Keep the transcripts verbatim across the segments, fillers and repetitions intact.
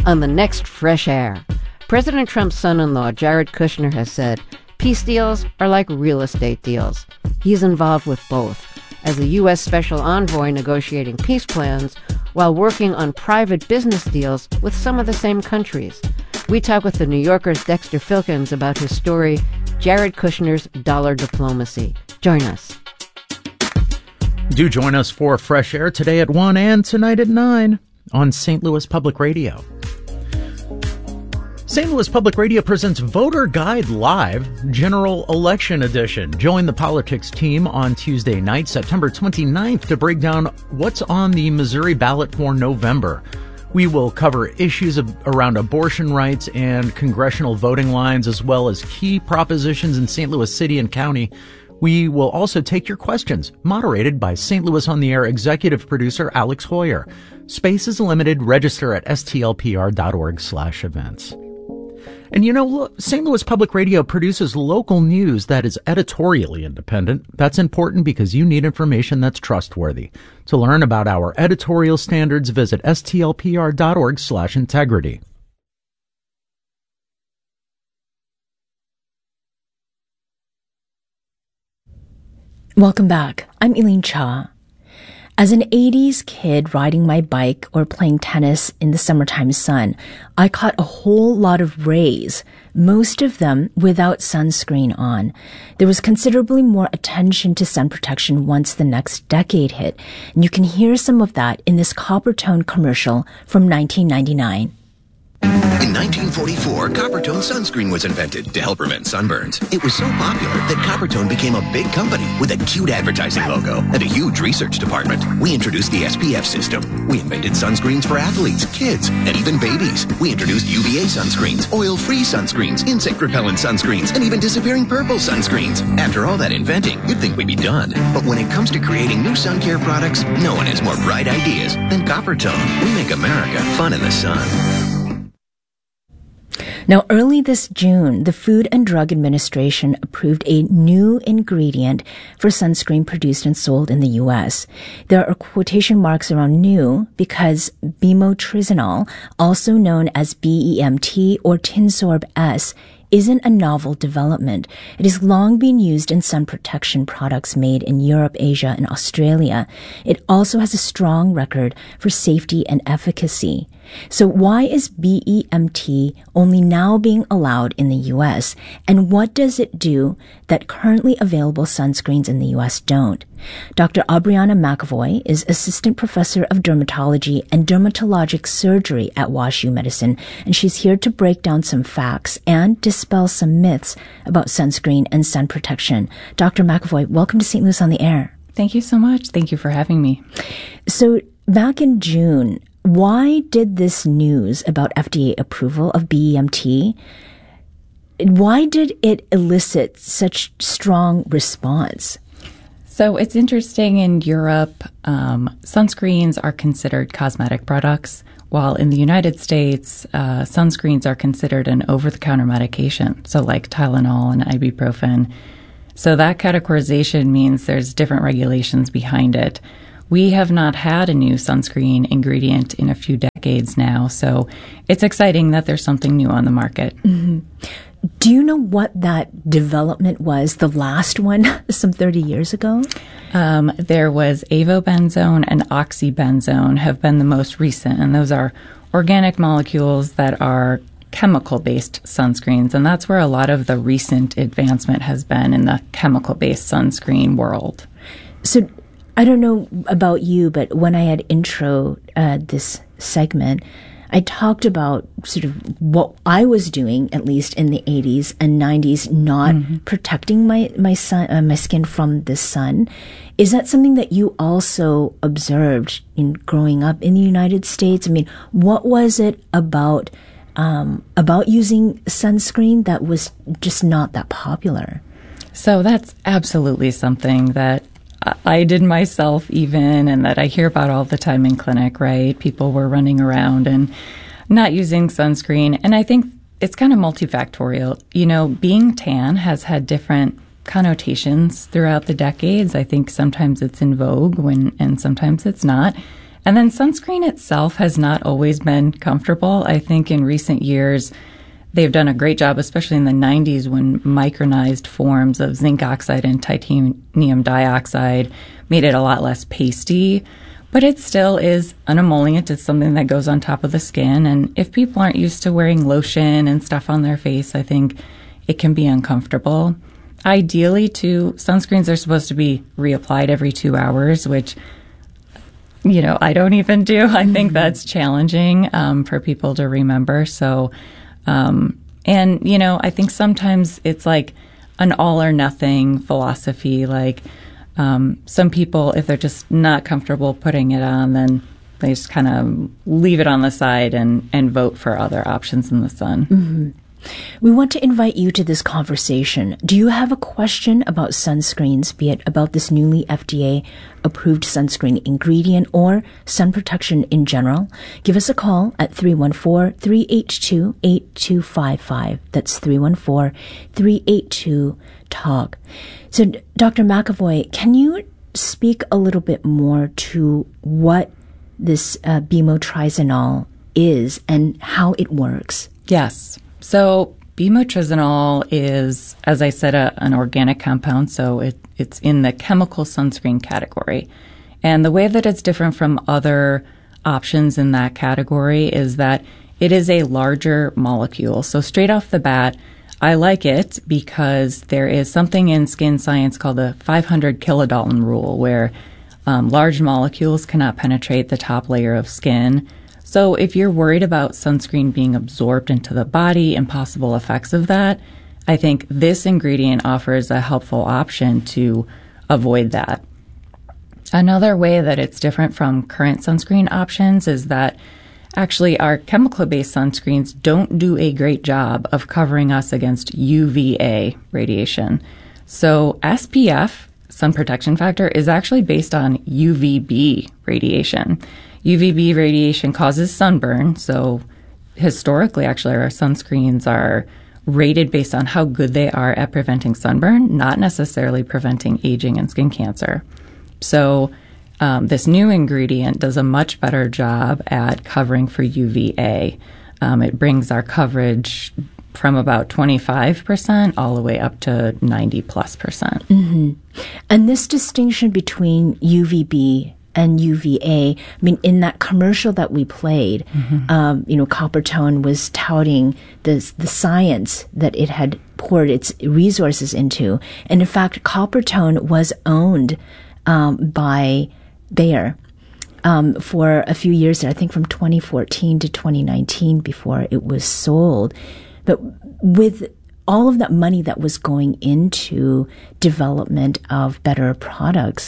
On the next Fresh Air, President Trump's son-in-law, Jared Kushner, has said peace deals are like real estate deals. He's involved with both, as a U S special envoy negotiating peace plans while working on private business deals with some of the same countries. We talk with the New Yorker's Dexter Filkins about his story, Jared Kushner's Dollar Diplomacy. Join us. Do join us for Fresh Air today at one and tonight at nine on Saint Louis Public Radio. Saint Louis Public Radio presents Voter Guide Live, General Election Edition. Join the politics team on Tuesday night, September twenty-ninth, to break down what's on the Missouri ballot for November. We will cover issues of, around abortion rights and congressional voting lines, as well as key propositions in Saint Louis City and County. We will also take your questions, moderated by Saint Louis on the Air executive producer Alex Hoyer. Space is limited. Register at s t l p r dot org slash events. And you know, look, Saint Louis Public Radio produces local news that is editorially independent. That's important because you need information that's trustworthy. To learn about our editorial standards, visit s t l p r dot org slash integrity. Welcome back. I'm Elaine Cha. As an eighties kid riding my bike or playing tennis in the summertime sun, I caught a whole lot of rays, most of them without sunscreen on. There was considerably more attention to sun protection once the next decade hit, and you can hear some of that in this Coppertone commercial from nineteen ninety-nine. In nineteen forty-four, Coppertone sunscreen was invented to help prevent sunburns. It was so popular that Coppertone became a big company with a cute advertising logo and a huge research department. We introduced the S P F system. We invented sunscreens for athletes, kids, and even babies. We introduced U V A sunscreens, oil-free sunscreens, insect-repellent sunscreens, and even disappearing purple sunscreens. After all that inventing, you'd think we'd be done. But when it comes to creating new sun care products, no one has more bright ideas than Coppertone. We make America fun in the sun. Now, early this June, the Food and Drug Administration approved a new ingredient for sunscreen produced and sold in the U S. There are quotation marks around new because bemotrizinol, also known as B E M T or Tinsorb S, isn't a novel development. It has long been used in sun protection products made in Europe, Asia, and Australia. It also has a strong record for safety and efficacy. So why is B E M T only now being allowed in the U S? And what does it do that currently available sunscreens in the U S don't? Doctor Aubriana McAvoy is Assistant Professor of Dermatology and Dermatologic Surgery at WashU Medicine, and she's here to break down some facts and dispel some myths about sunscreen and sun protection. Doctor McAvoy, welcome to Saint Louis on the Air. Thank you so much. Thank you for having me. So back in June, why did this news about F D A approval of B E M T, why did it elicit such strong response? So it's interesting, in Europe, um, sunscreens are considered cosmetic products, while in the United States, uh, sunscreens are considered an over-the-counter medication, so like Tylenol and ibuprofen. So that categorization means there's different regulations behind it. We have not had a new sunscreen ingredient in a few decades now, so it's exciting that there's something new on the market. Mm-hmm. Do you know what that development was, the last one, some thirty years ago? Um, there was avobenzone and oxybenzone have been the most recent, and those are organic molecules that are chemical-based sunscreens, and that's where a lot of the recent advancement has been in the chemical-based sunscreen world. So I don't know about you, but when I had intro uh, this segment, I talked about sort of what I was doing, at least in the eighties and nineties, not mm-hmm. protecting my my sun, uh, my skin from the sun. Is that something that you also observed in growing up in the United States? I mean, what was it about um, about using sunscreen that was just not that popular? So that's absolutely something that I did myself even, and that I hear about all the time in clinic, right? People were running around and not using sunscreen. And I think it's kind of multifactorial. You know, being tan has had different connotations throughout the decades. I think sometimes it's in vogue when, and sometimes it's not. And then sunscreen itself has not always been comfortable. I think in recent years, they've done a great job, especially in the nineties when micronized forms of zinc oxide and titanium dioxide made it a lot less pasty. But it still is an emollient. It's something that goes on top of the skin. And if people aren't used to wearing lotion and stuff on their face, I think it can be uncomfortable. Ideally, too, sunscreens are supposed to be reapplied every two hours, which, you know, I don't even do. I think that's challenging um, for people to remember. So, um, and, you know, I think sometimes it's like an all or nothing philosophy. Like um, some people, if they're just not comfortable putting it on, then they just kind of leave it on the side and, and vote for other options in the sun. Mm-hmm. We want to invite you to this conversation. Do you have a question about sunscreens, be it about this newly F D A-approved sunscreen ingredient or sun protection in general? Give us a call at three one four, three eight two, eight two five five. That's three one four, three eight two, talk. So, Doctor McAvoy, can you speak a little bit more to what this uh, bimotrizinol is and how it works? Yes. So bimotrizinol is, as I said, a, an organic compound, so it, it's in the chemical sunscreen category. And the way that it's different from other options in that category is that it is a larger molecule. So straight off the bat, I like it because there is something in skin science called the five hundred kilodalton rule, where um, large molecules cannot penetrate the top layer of skin. So if you're worried about sunscreen being absorbed into the body and possible effects of that, I think this ingredient offers a helpful option to avoid that. Another way that it's different from current sunscreen options is that actually our chemical-based sunscreens don't do a great job of covering us against U V A radiation. So S P F, sun protection factor, is actually based on U V B radiation. U V B radiation causes sunburn, so historically, actually, our sunscreens are rated based on how good they are at preventing sunburn, not necessarily preventing aging and skin cancer. So um, this new ingredient does a much better job at covering for U V A. Um, it brings our coverage from about twenty-five percent all the way up to ninety plus percent. Mm-hmm. And this distinction between U V B and U V A, I mean, in that commercial that we played, mm-hmm. um, you know, Coppertone was touting the the science that it had poured its resources into. And in fact, Coppertone was owned um, by Bayer um, for a few years there, I think from twenty fourteen to twenty nineteen before it was sold. But with all of that money that was going into development of better products,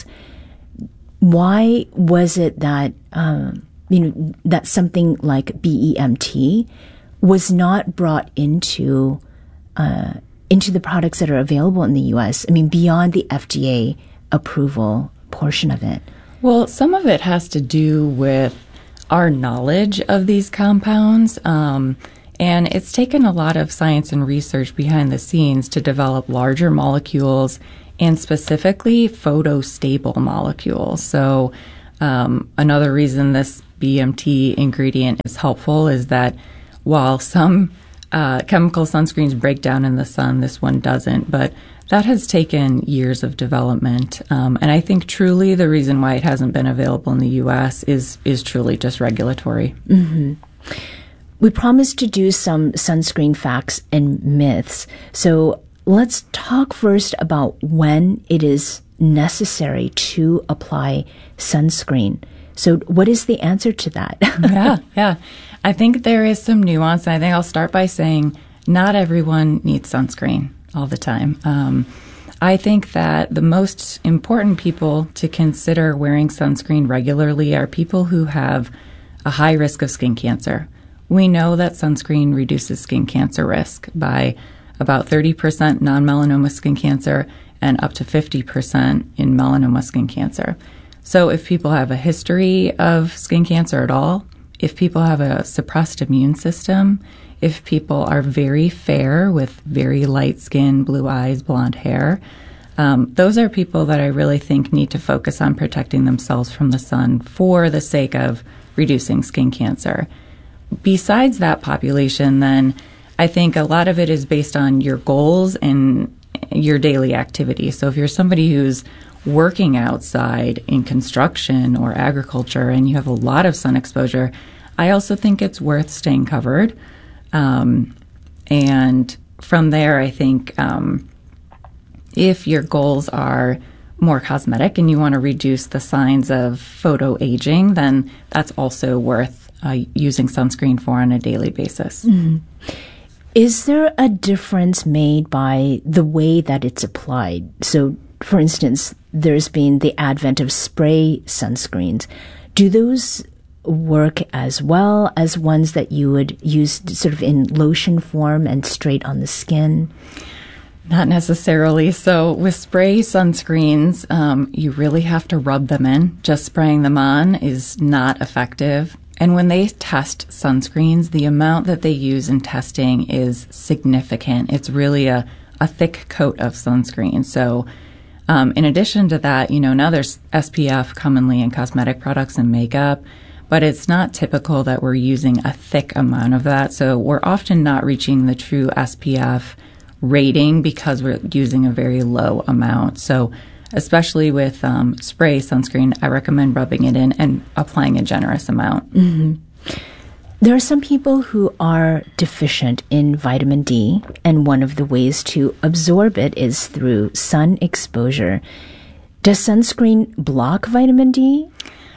why was it that, um, you know, that something like B E M T was not brought into, uh, into the products that are available in the U S? I mean, beyond the F D A approval portion of it. Well, some of it has to do with our knowledge of these compounds. Um, and it's taken a lot of science and research behind the scenes to develop larger molecules and specifically photostable molecules. So um, another reason this B M T ingredient is helpful is that while some uh, chemical sunscreens break down in the sun, this one doesn't. But that has taken years of development. Um, and I think truly the reason why it hasn't been available in the U S is, is truly just regulatory. Mm-hmm. We promised to do some sunscreen facts and myths. So let's talk first about when it is necessary to apply sunscreen. So what is the answer to that? yeah, yeah. I think there is some nuance. And I think I'll start by saying not everyone needs sunscreen all the time. Um, I think that the most important people to consider wearing sunscreen regularly are people who have a high risk of skin cancer. We know that sunscreen reduces skin cancer risk by about thirty percent non-melanoma skin cancer and up to fifty percent in melanoma skin cancer. So if people have a history of skin cancer at all, if people have a suppressed immune system, if people are very fair with very light skin, blue eyes, blonde hair, Um, those are people that I really think need to focus on protecting themselves from the sun for the sake of reducing skin cancer. Besides that population, then, I think a lot of it is based on your goals and your daily activity. So if you're somebody who's working outside in construction or agriculture and you have a lot of sun exposure, I also think it's worth staying covered. Um, and from there, I think um, if your goals are more cosmetic and you want to reduce the signs of photo aging, then that's also worth uh, using sunscreen for on a daily basis. Mm-hmm. Is there a difference made by the way that it's applied? So, for instance, there's been the advent of spray sunscreens. Do those work as well as ones that you would use sort of in lotion form and straight on the skin? Not necessarily. So with spray sunscreens, um, you really have to rub them in. Just spraying them on is not effective. And when they test sunscreens, the amount that they use in testing is significant. It's really a, a thick coat of sunscreen. So um, in addition to that, you know, now there's S P F commonly in cosmetic products and makeup, but it's not typical that we're using a thick amount of that. So we're often not reaching the true S P F rating because we're using a very low amount. So especially with um, spray sunscreen, I recommend rubbing it in and applying a generous amount. Mm-hmm. There are some people who are deficient in vitamin D, and one of the ways to absorb it is through sun exposure. Does sunscreen block vitamin D?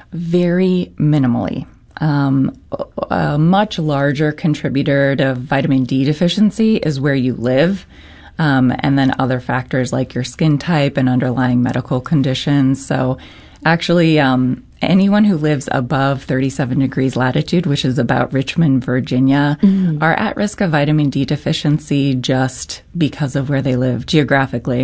Very minimally. Um, a much larger contributor to vitamin D deficiency is where you live. Um, and then other factors like your skin type and underlying medical conditions. So actually, um, anyone who lives above thirty-seven degrees latitude, which is about Richmond, Virginia, mm-hmm. are at risk of vitamin D deficiency just because of where they live geographically.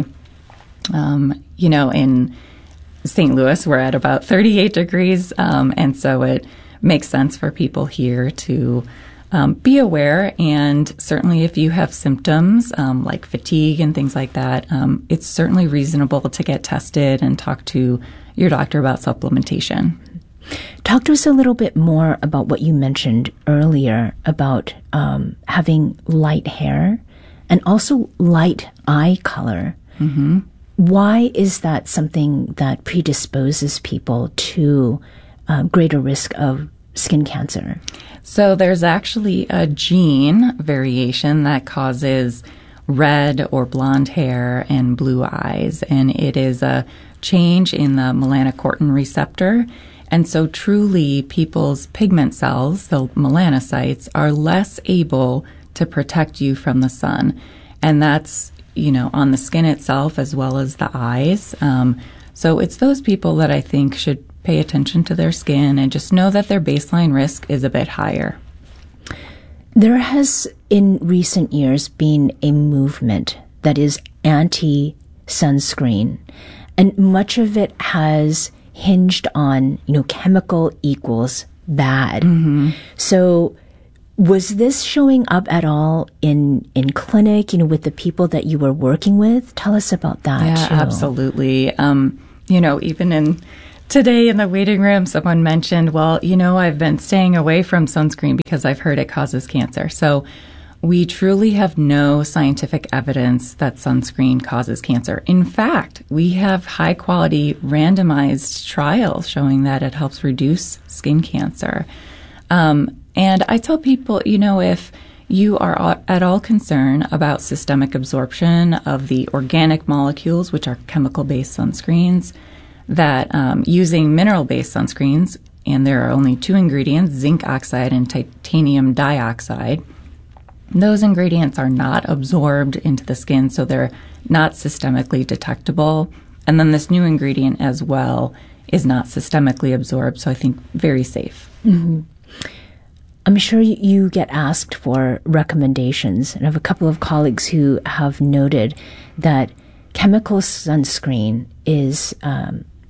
Um, you know, in Saint Louis, we're at about thirty-eight degrees, um, and so it makes sense for people here to Um, be aware, and certainly if you have symptoms um, like fatigue and things like that, um, it's certainly reasonable to get tested and talk to your doctor about supplementation. Talk to us a little bit more about what you mentioned earlier about um, having light hair and also light eye color. Mm-hmm. Why is that something that predisposes people to uh, greater risk of skin cancer? So there's actually a gene variation that causes red or blonde hair and blue eyes, and it is a change in the melanocortin receptor. And so truly people's pigment cells, the melanocytes, are less able to protect you from the sun. And that's, you know, on the skin itself as well as the eyes. Um, so it's those people that I think should pay attention to their skin and just know that their baseline risk is a bit higher. There has, in recent years, been a movement that is anti-sunscreen, and much of it has hinged on, you know, chemical equals bad. Mm-hmm. So was this showing up at all in, in clinic, you know, with the people that you were working with? Tell us about that, yeah, too. Absolutely. Um, you know, even in today in the waiting room, someone mentioned, well, you know, I've been staying away from sunscreen because I've heard it causes cancer. So we truly have no scientific evidence that sunscreen causes cancer. In fact, we have high quality randomized trials showing that it helps reduce skin cancer. Um, and I tell people, you know, if you are at all concerned about systemic absorption of the organic molecules, which are chemical-based sunscreens, that um, using mineral-based sunscreens, and there are only two ingredients, zinc oxide and titanium dioxide, those ingredients are not absorbed into the skin, so they're not systemically detectable. And then this new ingredient as well is not systemically absorbed, so I think very safe. Mm-hmm. I'm sure you get asked for recommendations, and I have a couple of colleagues who have noted that chemical sunscreen is um,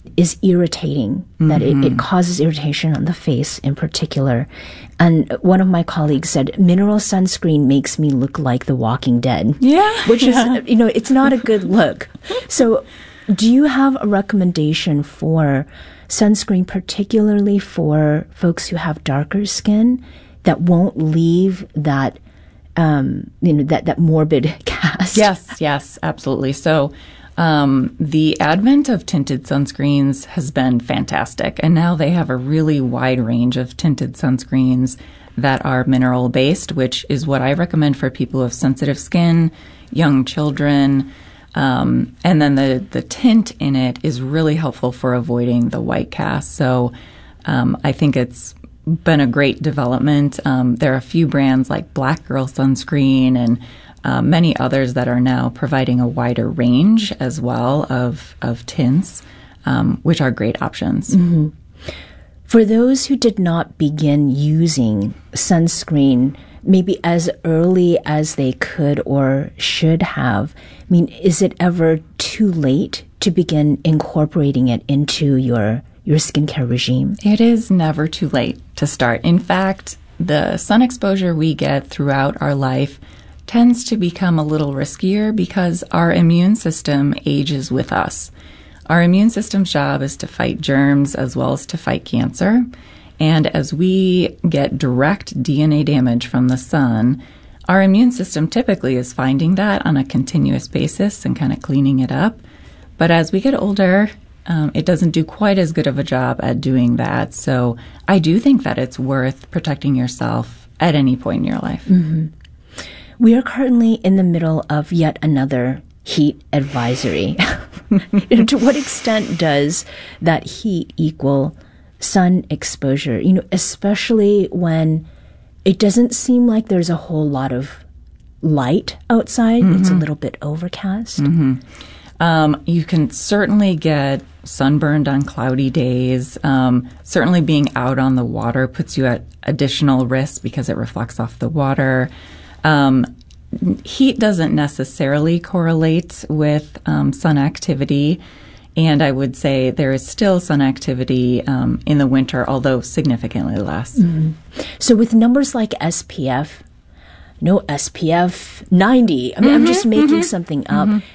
is irritating, mm-hmm. that it, it causes irritation on the face in particular. And one of my colleagues said, mineral sunscreen makes me look like The Walking Dead. Yeah. Which yeah. is, you know, it's not a good look. So do you have a recommendation for sunscreen, particularly for folks who have darker skin, that won't leave that, um, you know, that, that morbid cast? Yes, yes, absolutely. So Um, the advent of tinted sunscreens has been fantastic, and now they have a really wide range of tinted sunscreens that are mineral-based, which is what I recommend for people with sensitive skin, young children, um, and then the, the tint in it is really helpful for avoiding the white cast. So um, I think it's been a great development. Um, there are a few brands like Black Girl Sunscreen and Uh, many others that are now providing a wider range as well of, of tints, um, which are great options. Mm-hmm. For those who did not begin using sunscreen maybe as early as they could or should have, I mean, is it ever too late to begin incorporating it into your, your skincare regime? It is never too late to start. In fact, the sun exposure we get throughout our life tends to become a little riskier because our immune system ages with us. Our immune system's job is to fight germs as well as to fight cancer. And as we get direct D N A damage from the sun, our immune system typically is finding that on a continuous basis and kind of cleaning it up. But as we get older, um, it doesn't do quite as good of a job at doing that. So I do think that it's worth protecting yourself at any point in your life. Mm-hmm. We are currently in the middle of yet another heat advisory. To what extent does that heat equal sun exposure? You know, especially when it doesn't seem like there's a whole lot of light outside. Mm-hmm. It's a little bit overcast. Mm-hmm. Um, you can certainly get sunburned on cloudy days. Um, certainly being out on the water puts you at additional risk because it reflects off the water. Um, heat doesn't necessarily correlate with um, sun activity, and I would say there is still sun activity um, in the winter, although significantly less. Mm-hmm. So with numbers like S P F, no S P F ninety, I mean, mm-hmm, I'm just making mm-hmm, something up. Mm-hmm.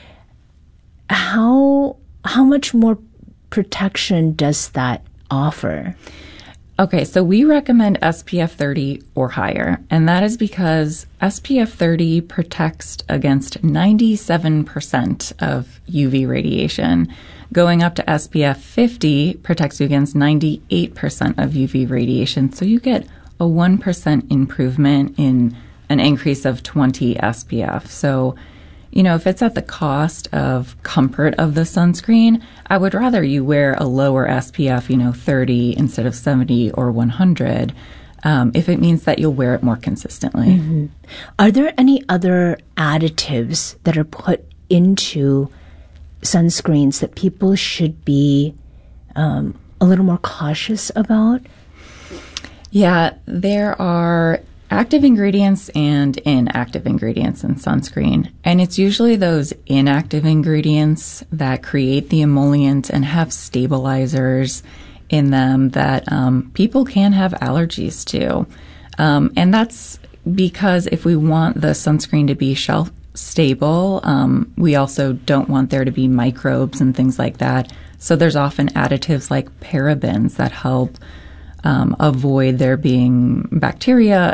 How how much more protection does that offer? Okay, so we recommend S P F thirty or higher, and that is because S P F thirty protects against ninety-seven percent of U V radiation. Going up to S P F fifty protects you against ninety-eight percent of U V radiation, so you get a one percent improvement in an increase of twenty S P F. So, you know, if it's at the cost of comfort of the sunscreen, I would rather you wear a lower S P F, you know, thirty instead of seventy or one hundred, um, if it means that you'll wear it more consistently. Mm-hmm. Are there any other additives that are put into sunscreens that people should be um, a little more cautious about? Yeah, there are active ingredients and inactive ingredients in sunscreen. And it's usually those inactive ingredients that create the emollient and have stabilizers in them that um, people can have allergies to. Um, and that's because if we want the sunscreen to be shelf stable, um, we also don't want there to be microbes and things like that. So there's often additives like parabens that help um, avoid there being bacteria